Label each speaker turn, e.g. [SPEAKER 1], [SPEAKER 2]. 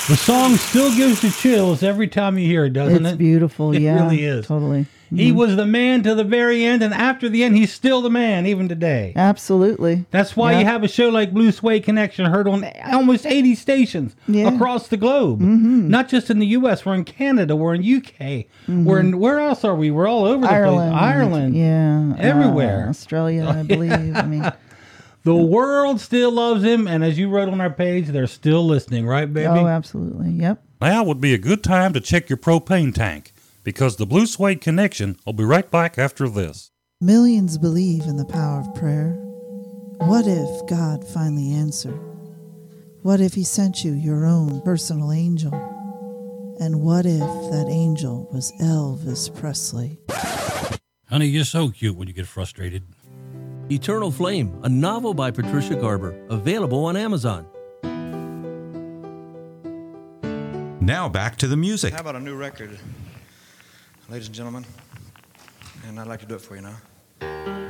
[SPEAKER 1] The song still gives you chills every time you hear it, doesn't it?
[SPEAKER 2] It's beautiful,
[SPEAKER 1] It
[SPEAKER 2] yeah.
[SPEAKER 1] really is.
[SPEAKER 2] Totally.
[SPEAKER 1] He was the man to the very end, and after the end, he's still the man, even today.
[SPEAKER 2] Absolutely.
[SPEAKER 1] That's why
[SPEAKER 2] Yeah.
[SPEAKER 1] you have a show like Blue Suede Connection heard on almost 80 stations
[SPEAKER 2] Yeah.
[SPEAKER 1] across the globe. Not just in the U.S., we're in Canada, we're in UK, we're in, where else are we? We're all over the place. Ireland.
[SPEAKER 2] Yeah.
[SPEAKER 1] Everywhere.
[SPEAKER 2] Australia, I believe. I mean,
[SPEAKER 1] The world still loves him, and as you wrote on our page, they're still listening, right, baby?
[SPEAKER 2] oh, absolutely. Yep.
[SPEAKER 3] Now would be a good time to check your propane tank, because the Blue Suede Connection will be right back after this.
[SPEAKER 4] Millions believe in the power of prayer. What if God finally answered? What if he sent you your own personal angel? And what if that angel was Elvis Presley?
[SPEAKER 3] Honey, you're so cute when you get frustrated.
[SPEAKER 5] Eternal Flame, a novel by Patricia Garber, available on Amazon.
[SPEAKER 6] Now back to the music.
[SPEAKER 7] How about a new record, ladies and gentlemen? And I'd like to do it for you now.